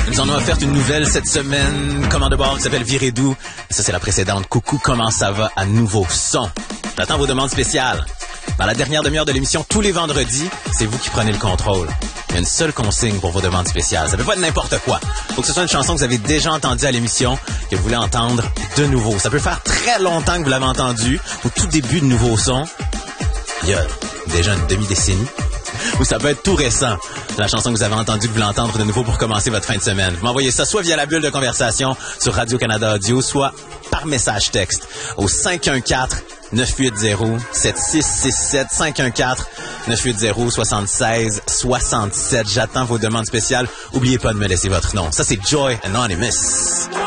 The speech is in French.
Ils nous en ont offert une nouvelle cette semaine, commande de bord qui s'appelle Virez doux. Ça, c'est la précédente. Coucou, comment ça va à nouveau son? J'attends vos demandes spéciales. Dans la dernière demi-heure de l'émission, tous les vendredis, c'est vous qui prenez le contrôle. Il y a une seule consigne pour vos demandes spéciales. Ça peut pas être n'importe quoi. Faut que ce soit une chanson que vous avez déjà entendue à l'émission, que vous voulez entendre de nouveau. Ça peut faire très longtemps que vous l'avez entendue, au tout début de Nouveau Son. Il y a déjà une demi-décennie. Ou ça peut être tout récent. La chanson que vous avez entendue, que vous voulez entendre de nouveau pour commencer votre fin de semaine. Vous m'envoyez ça soit via la bulle de conversation sur Radio-Canada Audio, soit par message texte au 514-980-7667. 514-980-7667. J'attends vos demandes spéciales. Oubliez pas de me laisser votre nom. Ça, c'est Joy Anonymous.